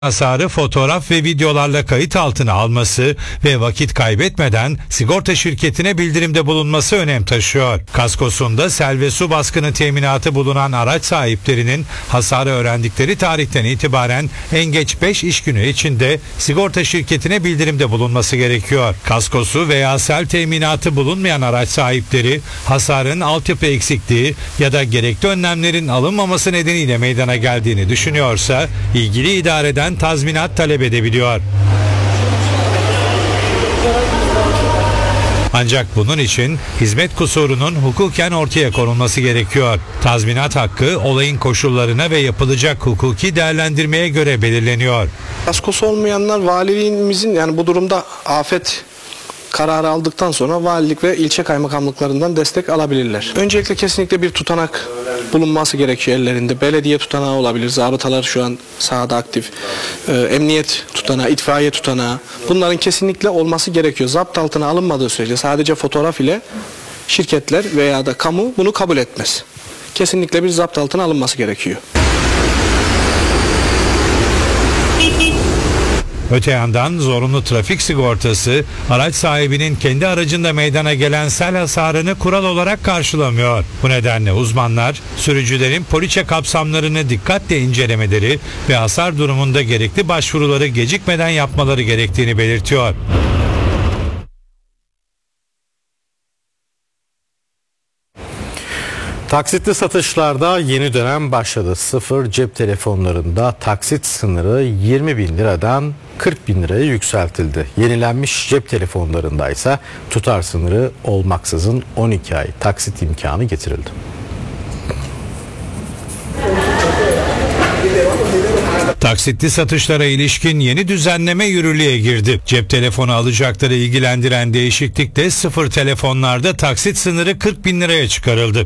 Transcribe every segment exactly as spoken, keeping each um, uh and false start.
hasarı fotoğraf ve videolarla kayıt altına alması ve vakit kaybetmeden sigorta şirketine bildirimde bulunması önem taşıyor. Kaskosunda sel ve su baskını teminatı bulunan araç sahiplerinin hasarı öğrendikleri tarihten itibaren en geç beş iş günü içinde sigorta şirketine bildirimde bulunması gerekiyor. Kaskosu veya sel teminatı bulunmayan araç sahipleri hasarın altyapı eksikliği ya da gerekli önlemlerin alınmaması nedeniyle meydana geldiğini düşünüyorsa ilgili idareden tazminat talep edebiliyor. Ancak bunun için hizmet kusurunun hukuken ortaya konulması gerekiyor. Tazminat hakkı olayın koşullarına ve yapılacak hukuki değerlendirmeye göre belirleniyor. Kaskosu olmayanlar valiliğimizin yani bu durumda afet kararı aldıktan sonra valilik ve ilçe kaymakamlıklarından destek alabilirler. Öncelikle kesinlikle bir tutanak bulunması gerekiyor ellerinde. Belediye tutanağı olabilir. Zabıtalar şu an sahada aktif. Ee, emniyet tutanağı, itfaiye tutanağı. Bunların kesinlikle olması gerekiyor. Zapt altına alınmadığı sürece sadece fotoğraf ile şirketler veya da kamu bunu kabul etmez. Kesinlikle bir zapt altına alınması gerekiyor. Öte yandan zorunlu trafik sigortası araç sahibinin kendi aracında meydana gelen sel hasarını kural olarak karşılamıyor. Bu nedenle uzmanlar sürücülerin poliçe kapsamlarını dikkatle incelemeleri ve hasar durumunda gerekli başvuruları gecikmeden yapmaları gerektiğini belirtiyor. Taksitli satışlarda yeni dönem başladı. Sıfır cep telefonlarında taksit sınırı yirmi bin liradan kırk bin liraya yükseltildi. Yenilenmiş cep telefonlarında ise tutar sınırı olmaksızın on iki ay taksit imkanı getirildi. Taksitli satışlara ilişkin yeni düzenleme yürürlüğe girdi. Cep telefonu alacakları ilgilendiren değişiklikle sıfır telefonlarda taksit sınırı kırk bin liraya çıkarıldı.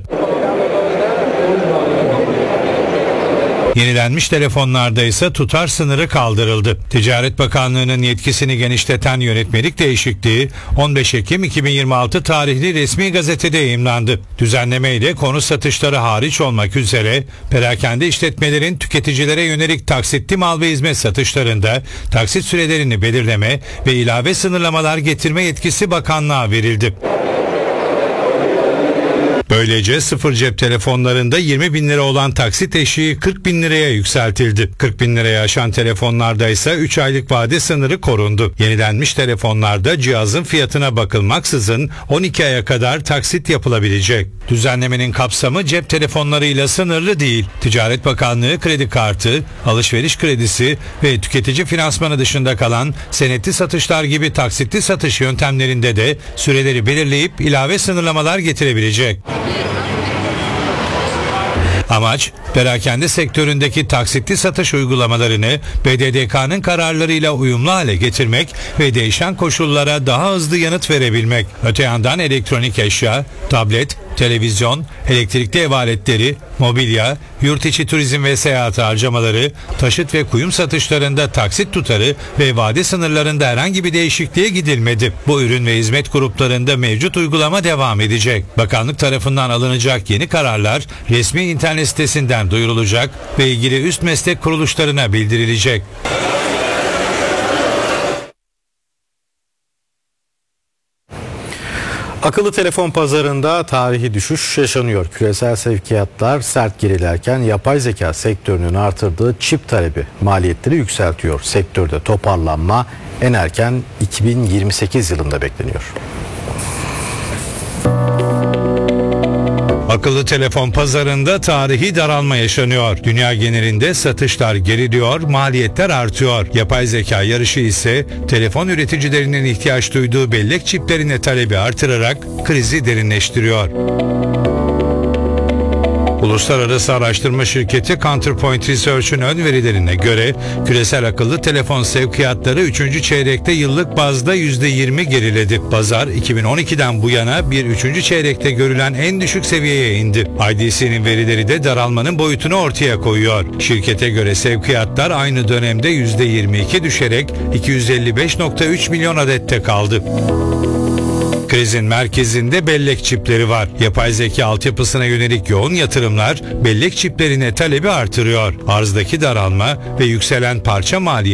Yenilenmiş telefonlarda ise tutar sınırı kaldırıldı. Ticaret Bakanlığı'nın yetkisini genişleten yönetmelik değişikliği on beş Ekim iki bin yirmi altı tarihli resmi gazetede yayımlandı. Düzenleme ile konu satışları hariç olmak üzere perakende işletmelerin tüketicilere yönelik taksitli mal ve hizmet satışlarında taksit sürelerini belirleme ve ilave sınırlamalar getirme yetkisi bakanlığa verildi. Böylece sıfır cep telefonlarında yirmi bin lira olan taksit eşiği kırk bin liraya yükseltildi. kırk bin liraya aşan telefonlarda ise üç aylık vade sınırı korundu. Yenilenmiş telefonlarda cihazın fiyatına bakılmaksızın on iki aya kadar taksit yapılabilecek. Düzenlemenin kapsamı cep telefonlarıyla sınırlı değil. Ticaret Bakanlığı kredi kartı, alışveriş kredisi ve tüketici finansmanı dışında kalan senetli satışlar gibi taksitli satış yöntemlerinde de süreleri belirleyip ilave sınırlamalar getirebilecek. Amaç, perakende sektöründeki taksitli satış uygulamalarını B D D K'nın kararlarıyla uyumlu hale getirmek ve değişen koşullara daha hızlı yanıt verebilmek. Öte yandan elektronik eşya, tablet, televizyon, elektrikli ev aletleri, mobilya, yurt içi turizm ve seyahat harcamaları, taşıt ve kuyum satışlarında taksit tutarı ve vade sınırlarında herhangi bir değişikliğe gidilmedi. Bu ürün ve hizmet gruplarında mevcut uygulama devam edecek. Bakanlık tarafından alınacak yeni kararlar resmi internet sitesinden duyurulacak ve ilgili üst meslek kuruluşlarına bildirilecek. Akıllı telefon pazarında tarihi düşüş yaşanıyor. Küresel sevkiyatlar sert gerilerken yapay zeka sektörünün artırdığı çip talebi maliyetleri yükseltiyor. Sektörde toparlanma en erken iki bin yirmi sekiz yılında bekleniyor. Akıllı telefon pazarında tarihi daralma yaşanıyor. Dünya genelinde satışlar geriliyor, maliyetler artıyor. Yapay zeka yarışı ise telefon üreticilerinin ihtiyaç duyduğu bellek çiplerine talebi artırarak krizi derinleştiriyor. Uluslararası araştırma şirketi Counterpoint Research'ın ön verilerine göre küresel akıllı telefon sevkiyatları üçüncü çeyrekte yıllık bazda yüzde yirmi geriledi. Pazar iki bin on ikiden bu yana bir üçüncü çeyrekte görülen en düşük seviyeye indi. I D C'nin verileri de daralmanın boyutunu ortaya koyuyor. Şirkete göre sevkiyatlar aynı dönemde yüzde yirmi iki düşerek iki yüz elli beş nokta üç milyon adette kaldı. Krizin merkezinde bellek çipleri var. Yapay zeka altyapısına yönelik yoğun yatırımlar bellek çiplerine talebi artırıyor. Arzdaki daralma ve yükselen parça maliyeti